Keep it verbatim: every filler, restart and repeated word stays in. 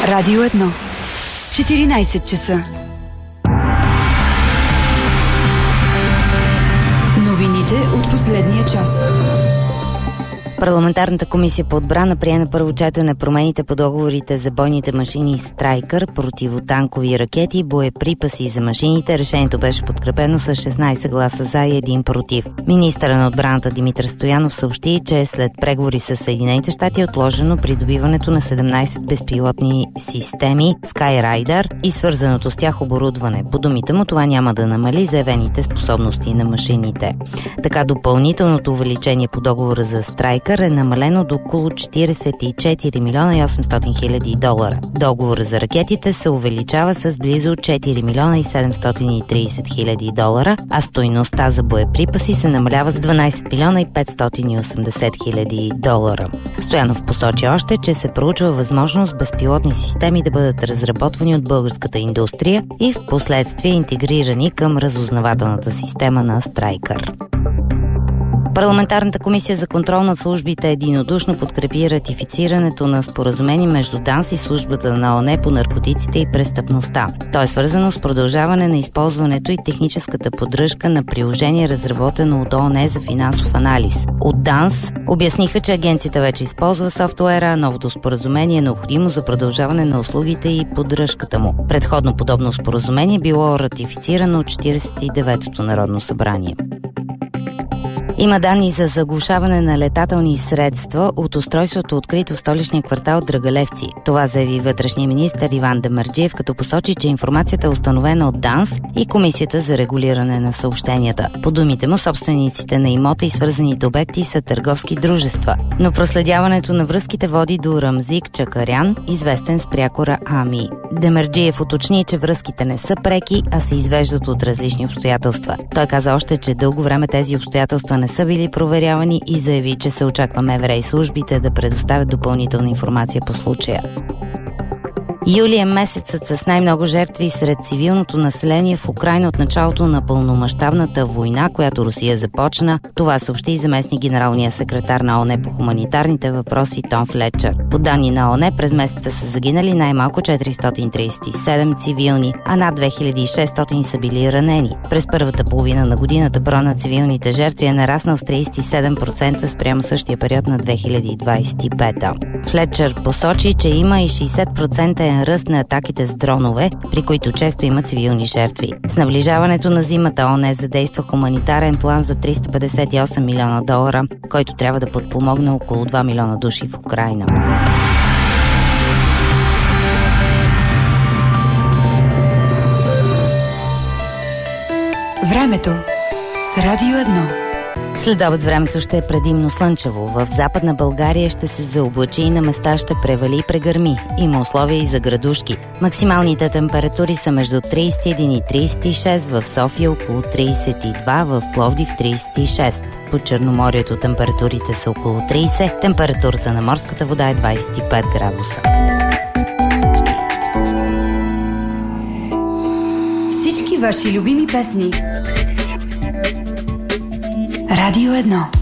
Радио едно. четиринайсет часа. Новините от последния час. Парламентарната комисия по отбрана прие на първо четене промените по договорите за бойните машини Страйкър, противотанкови ракети и боеприпаси за машините. Решението беше подкрепено с шестнайсет гласа за и един против. Министърът на отбраната Димитър Стоянов съобщи, че след преговори с Съединените щати е отложено придобиването на седемнайсет безпилотни системи Skyraider и свързаното с тях оборудване. По думите му, това няма да намали заявените способности на машините. Така допълнителното увеличение по договора за Страйкър е намалено до около четирийсет и четири милиона и осемстотин хиляди долара. Договорът за ракетите се увеличава с близо четири милиона и седемстотин и трийсет хиляди долара, а стойността за боеприпаси се намалява с дванайсет милиона и петстотин и осемдесет хиляди долара. Стоянов посочи още, че се проучва възможност безпилотни системи да бъдат разработвани от българската индустрия и в последствие интегрирани към разузнавателната система на Страйкър. Парламентарната комисия за контрол над службите единодушно подкрепи ратифицирането на споразумение между ДАНС и службата на ООН по наркотиците и престъпността. То е свързано с продължаване на използването и техническата поддръжка на приложение, разработено от ООН за финансов анализ. От ДАНС обясниха, че агенцията вече използва софтуера, а новото споразумение е необходимо за продължаване на услугите и поддръжката му. Предходно подобно споразумение било ратифицирано от четирийсет и деветото Народно събрание. Има данни за заглушаване на летателни средства от устройството, открито в столичния квартал Драгалевци. Това заяви вътрешния министър Иван Демерджиев, като посочи, че информацията е установена от ДАНС и Комисията за регулиране на съобщенията. По думите му, собствениците на имота и свързаните обекти са търговски дружества, но проследяването на връзките води до Рамзик Чакарян, известен с прякора Ами. Демерджиев уточни, че връзките не са преки, а се извеждат от различни обстоятелства. Той каза още, че дълго време тези обстоятелства не са били проверявани и заяви, че се очаква МВР и службите да предоставят допълнителна информация по случая. Юли е месецът с най-много жертви сред цивилното население в Украйна от началото на пълномащабната война, която Русия започна. Това съобщи заместник генералния секретар на ООН по хуманитарните въпроси Том Флетчър. По данни на ООН през месеца са загинали най-малко четиристотин трийсет и седем цивилни, а над две хиляди и шестстотин са били ранени. През първата половина на годината броя на цивилните жертви е нараснал с трийсет и седем процента спрямо същия период на две хиляди двайсет и пета. Флетчър посочи, че има и шейсет процента ръст на атаките с дронове, при които често има цивилни жертви. С наближаването на зимата ООН задейства хуманитарен план за триста петдесет и осем милиона долара, който трябва да подпомогне около два милиона души в Украйна. Времето с Радио едно. След обед времето ще е предимно слънчево. В Западна България ще се заоблачи и на места ще превали и прегърми. Има условия и за градушки. Максималните температури са между трийсет и един и трийсет и шест, в София около трийсет и два, в Пловдив трийсет и шест. По Черноморието температурите са около трийсет, температурата на морската вода е двайсет и пет градуса. Всички ваши любими песни. Радио едно.